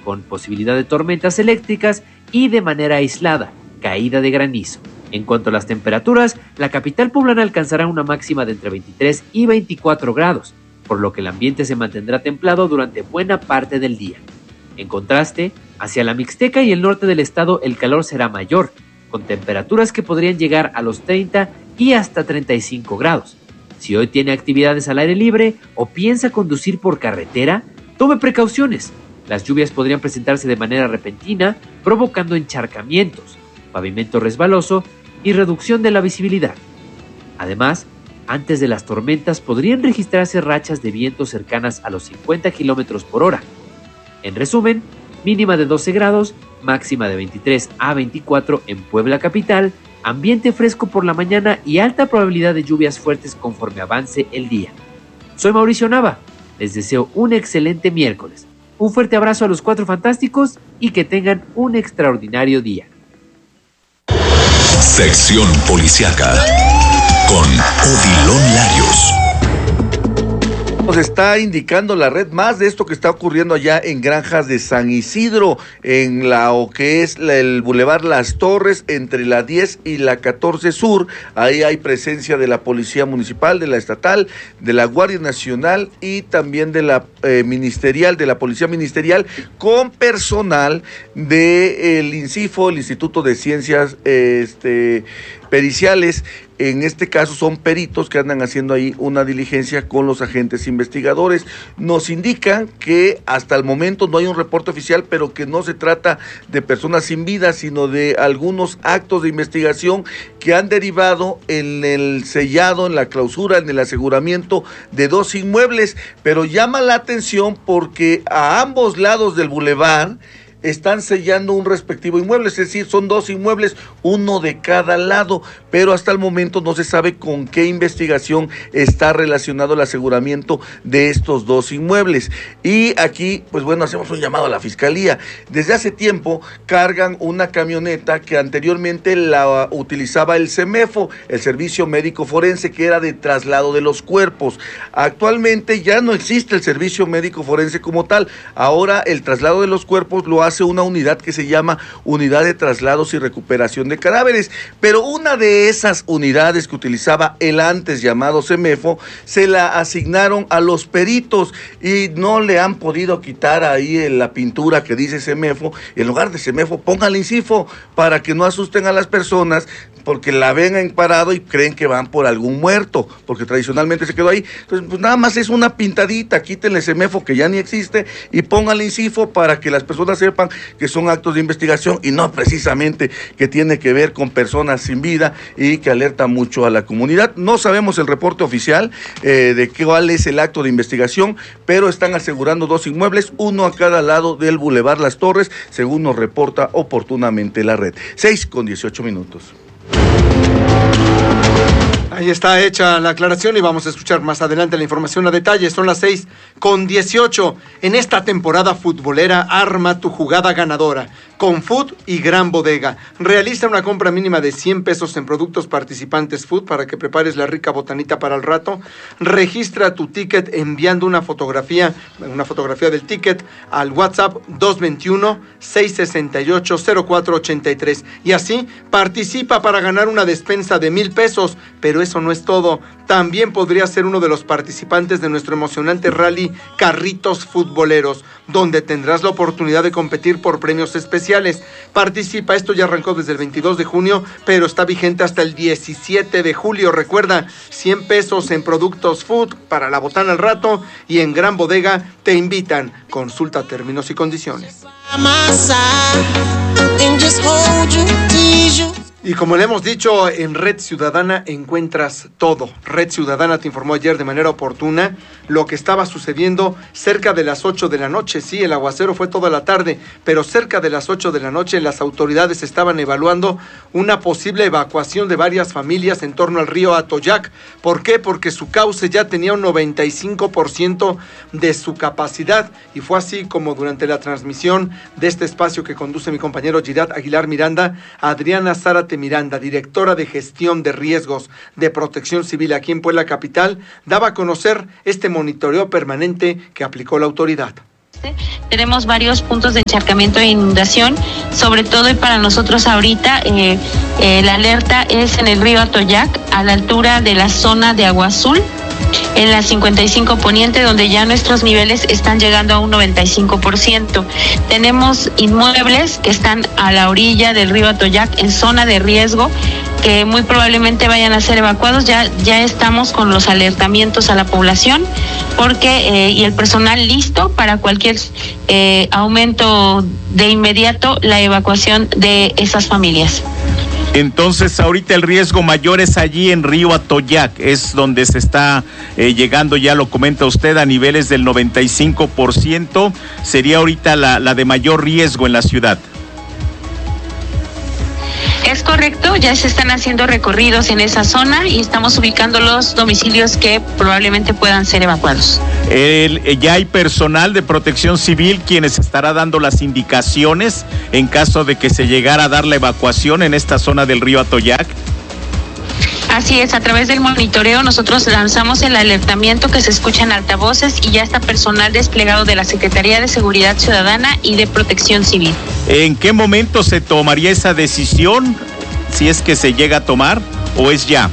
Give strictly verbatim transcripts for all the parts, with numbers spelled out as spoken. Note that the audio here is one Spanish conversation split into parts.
con posibilidad de tormentas eléctricas y de manera aislada, caída de granizo. En cuanto a las temperaturas, la capital poblana alcanzará una máxima de entre veintitrés y veinticuatro grados, por lo que el ambiente se mantendrá templado durante buena parte del día. En contraste, hacia la Mixteca y el norte del estado el calor será mayor, con temperaturas que podrían llegar a los treinta y hasta treinta y cinco grados. Si hoy tiene actividades al aire libre o piensa conducir por carretera, tome precauciones. Las lluvias podrían presentarse de manera repentina, provocando encharcamientos, pavimento resbaloso y reducción de la visibilidad. Además, antes de las tormentas podrían registrarse rachas de viento cercanas a los cincuenta kilómetros por hora. En resumen, mínima de doce grados, máxima de veintitrés a veinticuatro en Puebla capital, ambiente fresco por la mañana y alta probabilidad de lluvias fuertes conforme avance el día. Soy Mauricio Nava, les deseo un excelente miércoles. Un fuerte abrazo a los Cuatro Fantásticos y que tengan un extraordinario día. Sección Policiaca con Odilon Larios. Nos está indicando la red más de esto que está ocurriendo allá en Granjas de San Isidro, en la o que es la, el Boulevard Las Torres, entre la diez y la catorce Sur. Ahí hay presencia de la Policía Municipal, de la Estatal, de la Guardia Nacional y también de la eh, Ministerial, de la Policía Ministerial, con personal del INCIFO, el Instituto de Ciencias eh, este, Periciales. En este caso son peritos que andan haciendo ahí una diligencia con los agentes investigadores. Nos indican que hasta el momento no hay un reporte oficial, pero que no se trata de personas sin vida, sino de algunos actos de investigación que han derivado en el sellado, en la clausura, en el aseguramiento de dos inmuebles. Pero llama la atención porque a ambos lados del bulevar están sellando un respectivo inmueble, es decir, son dos inmuebles, uno de cada lado, pero hasta el momento no se sabe con qué investigación está relacionado el aseguramiento de estos dos inmuebles. Y aquí, pues bueno, hacemos un llamado a la Fiscalía. Desde hace tiempo cargan una camioneta que anteriormente la utilizaba el CEMEFO, el Servicio Médico Forense, que era de traslado de los cuerpos. Actualmente ya no existe el Servicio Médico Forense como tal, ahora el traslado de los cuerpos lo hace una unidad que se llama Unidad de Traslados y Recuperación de Cadáveres, pero una de esas unidades que utilizaba el antes llamado CEMEFO se la asignaron a los peritos y no le han podido quitar ahí la pintura que dice CEMEFO. En lugar de CEMEFO, póngale INCIFO para que no asusten a las personas, porque la ven en parado y creen que van por algún muerto, porque tradicionalmente se quedó ahí. Entonces, pues nada más es una pintadita, quítenle CEMEFO que ya ni existe y pónganle INCIFO para que las personas sepan que son actos de investigación y no precisamente que tiene que ver con personas sin vida y que alerta mucho a la comunidad. No sabemos el reporte oficial eh, de cuál es el acto de investigación, pero están asegurando dos inmuebles, uno a cada lado del Boulevard Las Torres, según nos reporta oportunamente la red. seis con dieciocho minutos. Ahí está hecha la aclaración y vamos a escuchar más adelante la información a detalle. Son las seis con dieciocho. En esta temporada futbolera, arma tu jugada ganadora con Food y Gran Bodega. Realiza una compra mínima de cien pesos en productos participantes Food para que prepares la rica botanita para el rato. Registra tu ticket enviando una fotografía, una fotografía del ticket al WhatsApp dos veintiuno, seiscientos sesenta y ocho, cero cuatro ochenta y tres y así participa para ganar una despensa de mil pesos. Pero eso no es todo. También podría ser uno de los participantes de nuestro emocionante rally Carritos Futboleros, donde tendrás la oportunidad de competir por premios especiales. Participa, esto ya arrancó desde el veintidós de junio, pero está vigente hasta el diecisiete de julio. Recuerda, cien pesos en productos Food para la botana al rato y en Gran Bodega te invitan. Consulta términos y condiciones. Y como le hemos dicho, en Red Ciudadana encuentras todo. Red Ciudadana te informó ayer de manera oportuna lo que estaba sucediendo cerca de las ocho de la noche. Sí, el aguacero fue toda la tarde, pero cerca de las ocho de la noche las autoridades estaban evaluando una posible evacuación de varias familias en torno al río Atoyac. ¿Por qué? Porque su cauce ya tenía un noventa y cinco por ciento de su capacidad. Y fue así como durante la transmisión de este espacio que conduce mi compañero Girat Aguilar Miranda, Adriana Zárate Miranda, directora de Gestión de Riesgos de Protección Civil aquí en Puebla Capital, daba a conocer este monitoreo permanente que aplicó la autoridad. Tenemos varios puntos de encharcamiento e inundación, sobre todo y para nosotros ahorita eh, eh, la alerta es en el río Atoyac, a la altura de la zona de Agua Azul, en la cincuenta y cinco Poniente, donde ya nuestros niveles están llegando a un noventa y cinco por ciento. Tenemos inmuebles que están a la orilla del río Atoyac en zona de riesgo, que muy probablemente vayan a ser evacuados. Ya, ya estamos con los alertamientos a la población porque eh, y el personal listo para cualquier eh, aumento de inmediato, la evacuación de esas familias. Entonces, ahorita el riesgo mayor es allí en Río Atoyac, es donde se está eh, llegando, ya lo comenta usted, a niveles del noventa y cinco por ciento. Sería ahorita la, la de mayor riesgo en la ciudad. Es correcto, ya se están haciendo recorridos en esa zona y estamos ubicando los domicilios que probablemente puedan ser evacuados. El, ya hay personal de Protección Civil quienes estará dando las indicaciones en caso de que se llegara a dar la evacuación en esta zona del río Atoyac. Así es, a través del monitoreo nosotros lanzamos el alertamiento que se escucha en altavoces y ya está personal desplegado de la Secretaría de Seguridad Ciudadana y de Protección Civil. ¿En qué momento se tomaría esa decisión? Si es que se llega a tomar o es ya.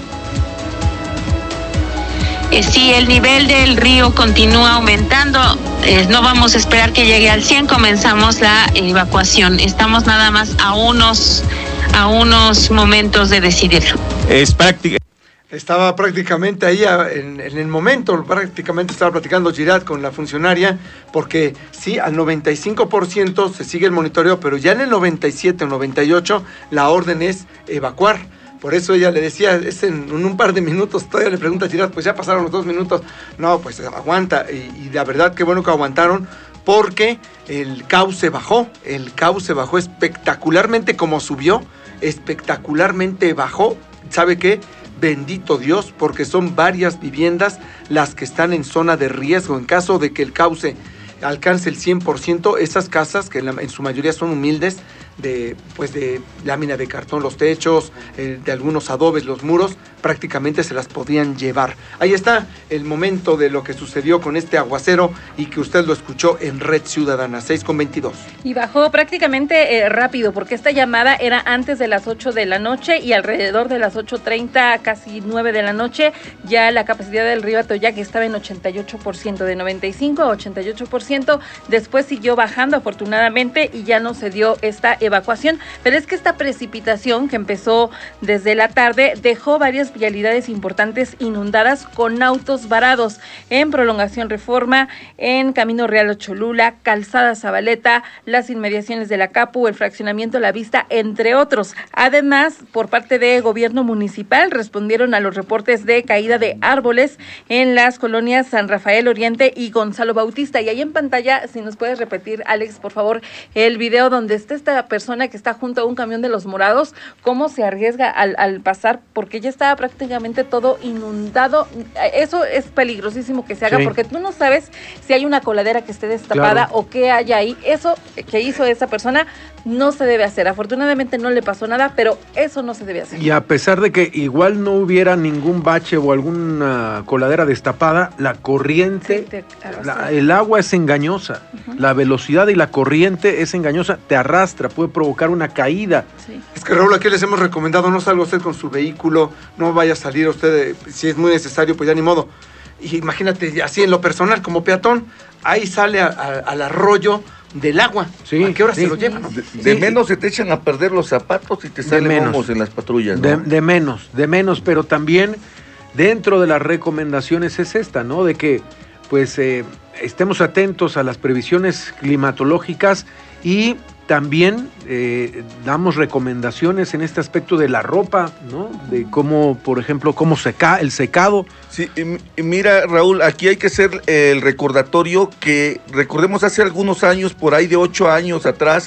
Eh, si el nivel del río continúa aumentando, eh, no vamos a esperar que llegue al cien, comenzamos la evacuación. Estamos nada más a unos, a unos momentos de decidirlo. Es práctica. Estaba prácticamente ahí en, en el momento, prácticamente estaba platicando Girat con la funcionaria, porque sí, al noventa y cinco por ciento se sigue el monitoreo, pero ya en el noventa y siete o noventa y ocho la orden es evacuar. Por eso ella le decía, es en, en un par de minutos, todavía le pregunta a Girat, pues ya pasaron los dos minutos. No, pues aguanta, y, y la verdad qué bueno que aguantaron, porque el cauce bajó, el cauce bajó espectacularmente como subió, espectacularmente bajó. ¿Sabe qué? Bendito Dios, porque son varias viviendas las que están en zona de riesgo. En caso de que el cauce alcance el cien por ciento, esas casas, que en, la, en su mayoría son humildes, de pues de lámina de cartón los techos, eh, de algunos adobes los muros, prácticamente se las podían llevar. Ahí está el momento de lo que sucedió con este aguacero y que usted lo escuchó en Red Ciudadana, seis con veintidós. Y bajó prácticamente eh, rápido, porque esta llamada era antes de las ocho de la noche y alrededor de las ocho treinta, casi nueve de la noche, ya la capacidad del río Atoyac estaba en ochenta y ocho por ciento, de noventa y cinco a ochenta y ocho por ciento. Después siguió bajando afortunadamente y ya no se dio esta evacuación, pero es que esta precipitación que empezó desde la tarde dejó varias vialidades importantes inundadas con autos varados en Prolongación Reforma, en Camino Real a Cholula, Calzada Zabaleta, las inmediaciones de la Capu, el fraccionamiento La Vista, entre otros. Además, por parte de gobierno municipal respondieron a los reportes de caída de árboles en las colonias San Rafael Oriente y Gonzalo Bautista. Y ahí en pantalla, si nos puedes repetir, Alex, por favor, el video donde está esta persona que está junto a un camión de los morados, cómo se arriesga al, al pasar, porque ya estaba prácticamente todo inundado. Eso es peligrosísimo que se haga, sí, porque tú no sabes si hay una coladera que esté destapada, claro, o qué hay ahí. Eso que hizo esa persona no se debe hacer. Afortunadamente no le pasó nada, pero eso no se debe hacer. Y a pesar de que igual no hubiera ningún bache o alguna coladera destapada, la corriente, sí, te, la, el agua es engañosa. Uh-huh. La velocidad y la corriente es engañosa, te arrastra, puede provocar una caída. Sí. Es que, Raúl, aquí les hemos recomendado, no salga usted con su vehículo, no vaya a salir usted, si es muy necesario, pues ya ni modo. Y imagínate, así en lo personal, como peatón, ahí sale a, a, al arroyo del agua. Sí, ¿a qué hora sí, se lo llevan? ¿no? De, de sí. menos se te echan a perder los zapatos y te salen momos en las patrullas, ¿no? De, de menos, de menos, pero también dentro de las recomendaciones es esta, ¿no? De que pues eh, estemos atentos a las previsiones climatológicas y también eh, damos recomendaciones en este aspecto de la ropa, ¿no? De cómo, por ejemplo, cómo seca, el secado. Sí, y, y mira, Raúl, aquí hay que hacer el recordatorio que recordemos hace algunos años, por ahí de ocho años atrás,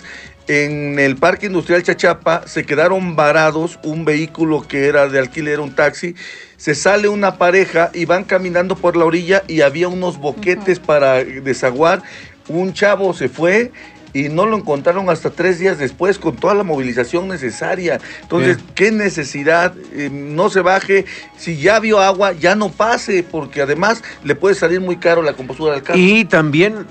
en el Parque Industrial Chachapa se quedaron varados un vehículo que era de alquiler, un taxi. Se sale una pareja y van caminando por la orilla y había unos boquetes uh-huh. para desaguar. Un chavo se fue y no lo encontraron hasta tres días después con toda la movilización necesaria. Entonces, Bien. ¿qué necesidad? Eh, no se baje. Si ya vio agua, ya no pase, porque además le puede salir muy caro la compostura del carro. Y también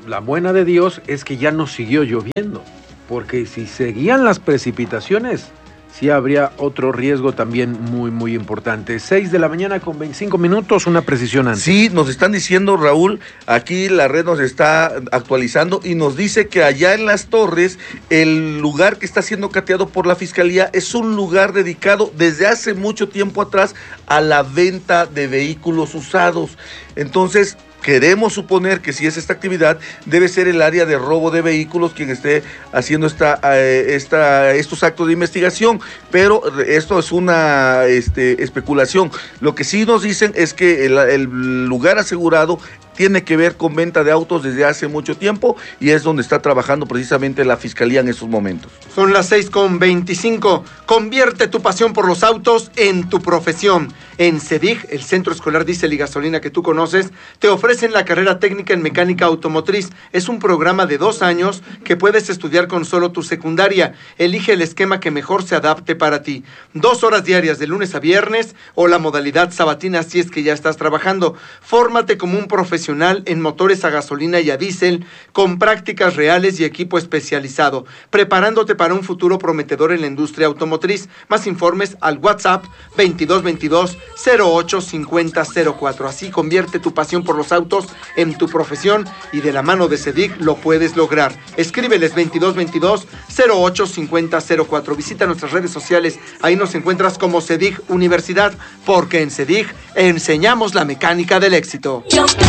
la buena de Dios es que ya no siguió lloviendo, porque si seguían las precipitaciones, sí habría otro riesgo también muy, muy importante. seis de la mañana con veinticinco minutos, una precisión antes. Sí, nos están diciendo, Raúl, aquí la red nos está actualizando y nos dice que allá en Las Torres, el lugar que está siendo cateado por la Fiscalía es un lugar dedicado desde hace mucho tiempo atrás a la venta de vehículos usados. Entonces, queremos suponer que si es esta actividad, debe ser el área de robo de vehículos quien esté haciendo esta, eh, esta, estos actos de investigación, pero esto es una este, especulación. Lo que sí nos dicen es que el, el lugar asegurado tiene que ver con venta de autos desde hace mucho tiempo y es donde está trabajando precisamente la Fiscalía en estos momentos. Son las seis con veinticinco. Convierte tu pasión por los autos en tu profesión. En CEDIG, el Centro Escolar Diésel y Gasolina que tú conoces, te ofrecen la carrera técnica en mecánica automotriz. Es un programa de dos años que puedes estudiar con solo tu secundaria. Elige el esquema que mejor se adapte para ti. Dos horas diarias de lunes a viernes o la modalidad sabatina si es que ya estás trabajando. Fórmate como un profesional en motores a gasolina y a diésel con prácticas reales y equipo especializado, preparándote para un futuro prometedor en la industria automotriz. Más informes al WhatsApp veintidós veintidós cero ocho cincuenta cero cuatro. Así convierte tu pasión por los autos en tu profesión y de la mano de CEDIG lo puedes lograr. Escríbeles veintidós veintidós cero ocho cincuenta cero cuatro. Visita nuestras redes sociales, ahí nos encuentras como CEDIG Universidad, porque en CEDIG enseñamos la mecánica del éxito.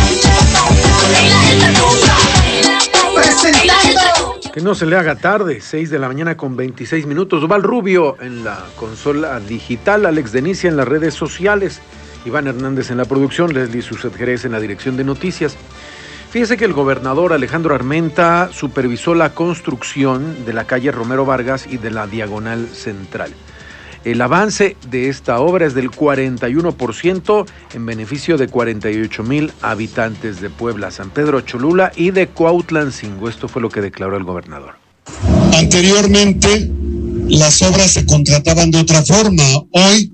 Que no se le haga tarde, seis de la mañana con veintiséis minutos. Val Rubio en la consola digital, Alex Denicia en las redes sociales, Iván Hernández en la producción, Leslie Suset Jerez en la dirección de noticias. Fíjese que el gobernador Alejandro Armenta supervisó la construcción de la calle Romero Vargas y de la Diagonal Central. El avance de esta obra es del cuarenta y uno por ciento en beneficio de cuarenta y ocho mil habitantes de Puebla, San Pedro Cholula y de Cuautlancingo. Esto fue lo que declaró el gobernador. Anteriormente, las obras se contrataban de otra forma. Hoy,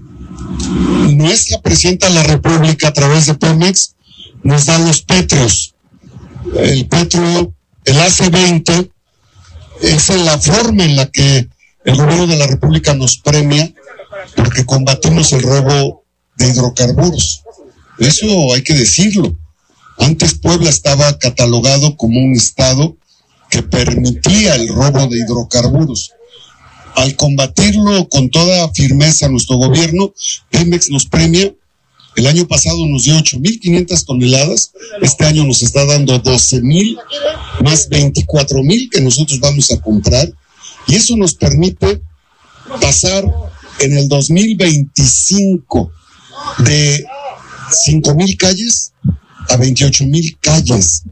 nuestra presidenta de la República, a través de Pemex, nos da los petros. El petro, el A C veinte, es la forma en la que el gobierno de la República nos premia porque combatimos el robo de hidrocarburos. Eso hay que decirlo. Antes Puebla estaba catalogado como un estado que permitía el robo de hidrocarburos. Al combatirlo con toda firmeza nuestro gobierno, Pemex nos premia. El año pasado nos dio ocho mil quinientas toneladas, este año nos está dando doce mil, más veinticuatro mil que nosotros vamos a comprar. Y eso nos permite pasar en el dos mil veinticinco de cinco mil calles a veintiocho mil calles.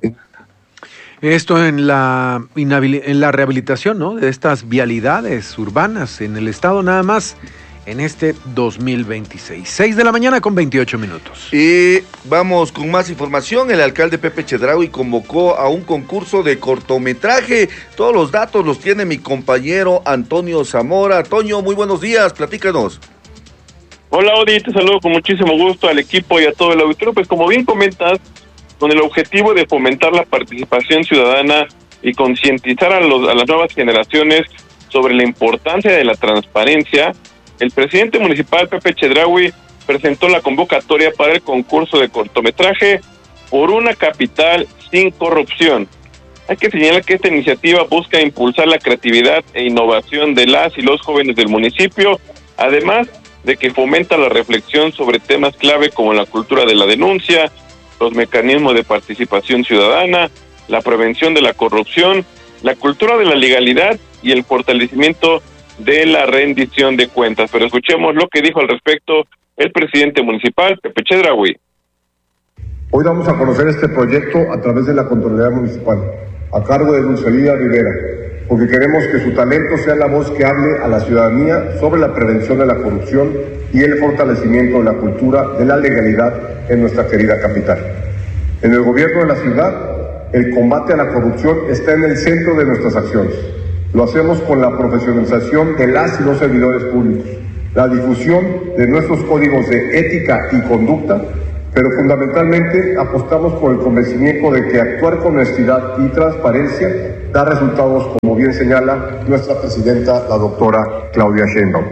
Esto en la, en la rehabilitación, ¿no?, de estas vialidades urbanas en el estado nada más en este dos mil veintiséis. seis de la mañana con veintiocho minutos. Y vamos con más información. El alcalde Pepe Chedraui convocó a un concurso de cortometraje. Todos los datos los tiene mi compañero Antonio Zamora. Toño, muy buenos días, platícanos. Hola, Odi, te saludo con muchísimo gusto al equipo y a todo el auditorio. Pues como bien comentas, con el objetivo de fomentar la participación ciudadana y concientizar a, los, a las nuevas generaciones sobre la importancia de la transparencia, el presidente municipal Pepe Chedraui presentó la convocatoria para el concurso de cortometraje Por una capital sin corrupción. Hay que señalar que esta iniciativa busca impulsar la creatividad e innovación de las y los jóvenes del municipio, además de que fomenta la reflexión sobre temas clave como la cultura de la denuncia, los mecanismos de participación ciudadana, la prevención de la corrupción, la cultura de la legalidad y el fortalecimiento de la rendición de cuentas. Pero escuchemos lo que dijo al respecto el presidente municipal, Pepe Chedraui. Hoy vamos a conocer este proyecto a través de la Contraloría Municipal, a cargo de Dulcelía Rivera, porque queremos que su talento sea la voz que hable a la ciudadanía sobre la prevención de la corrupción y el fortalecimiento de la cultura de la legalidad en nuestra querida capital. En el gobierno de la ciudad, el combate a la corrupción está en el centro de nuestras acciones. Lo hacemos con la profesionalización de las y los servidores públicos, la difusión de nuestros códigos de ética y conducta pero fundamentalmente apostamos por el convencimiento de que actuar con honestidad y transparencia da resultados, como bien señala nuestra presidenta, la doctora Claudia Sheinbaum.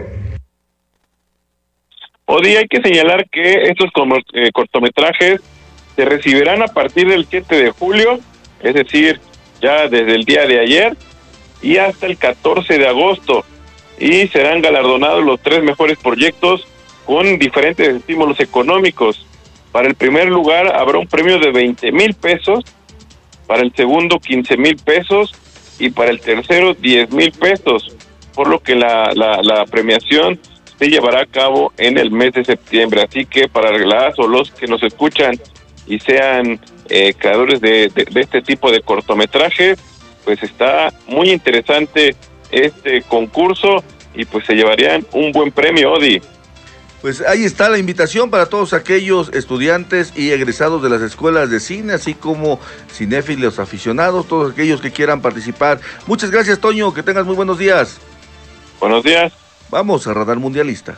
Hoy hay que señalar que estos eh, cortometrajes se recibirán a partir del siete de julio, es decir, ya desde el día de ayer y hasta el catorce de agosto, y serán galardonados los tres mejores proyectos con diferentes estímulos económicos. Para el primer lugar habrá un premio de veinte mil pesos, para el segundo quince mil pesos y para el tercero diez mil pesos, por lo que la, la, la premiación se llevará a cabo en el mes de septiembre. Así que para las o los que nos escuchan y sean eh, creadores de, de, de este tipo de cortometrajes, pues está muy interesante este concurso y pues se llevarían un buen premio, Odi. Pues ahí está la invitación para todos aquellos estudiantes y egresados de las escuelas de cine, así como cinéfilos aficionados, todos aquellos que quieran participar. Muchas gracias, Toño, que tengas muy buenos días. Buenos días. Vamos a Radar Mundialista.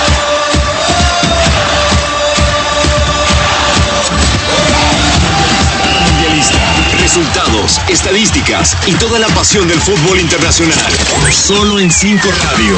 Mundialista. Resultados, estadísticas y toda la pasión del fútbol internacional. Solo en cinco Radio.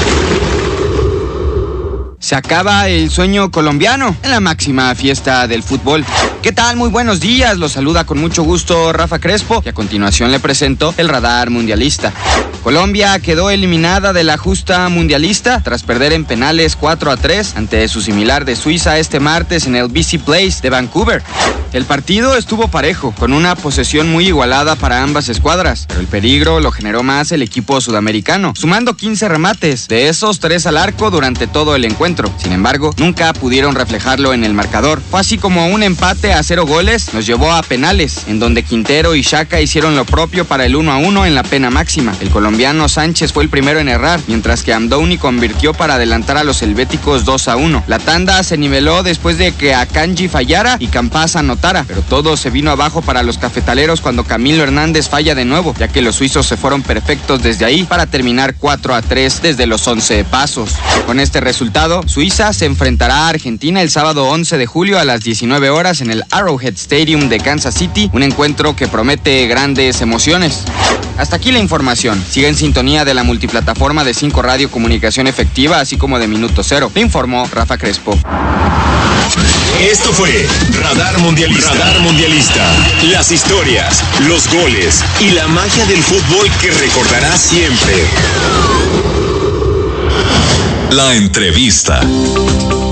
Se acaba el sueño colombiano en la máxima fiesta del fútbol. ¿Qué tal? Muy buenos días. Los saluda con mucho gusto Rafa Crespo y a continuación le presento el Radar Mundialista. Colombia quedó eliminada de la justa mundialista tras perder en penales cuatro a tres ante su similar de Suiza este martes en el B C Place de Vancouver. El partido estuvo parejo, con una posesión muy igualada para ambas escuadras, pero el peligro lo generó más el equipo sudamericano, sumando quince remates, de esos tres al arco durante todo el encuentro. Sin embargo, nunca pudieron reflejarlo en el marcador. Fue así como un empate a cero goles nos llevó a penales, en donde Quintero y Xhaka hicieron lo propio para el uno a uno en la pena máxima. El colombiano Sánchez fue el primero en errar, mientras que Amdouni convirtió para adelantar a los helvéticos dos a uno. La tanda se niveló después de que Akanji fallara y Campas anotara, pero todo se vino abajo para los cafetaleros cuando Camilo Hernández falla de nuevo, ya que los suizos se fueron perfectos desde ahí para terminar cuatro a tres desde los once pasos. Con este resultado, Suiza se enfrentará a Argentina el sábado once de julio a las diecinueve horas en el Arrowhead Stadium de Kansas City, un encuentro que promete grandes emociones. Hasta aquí la información. Sigue en sintonía de la multiplataforma de cinco Radio Comunicación Efectiva, así como de Minuto Cero. Le informó Rafa Crespo. Esto fue Radar Mundialista. Radar Mundialista. Las historias, los goles y la magia del fútbol que recordarás siempre. La entrevista.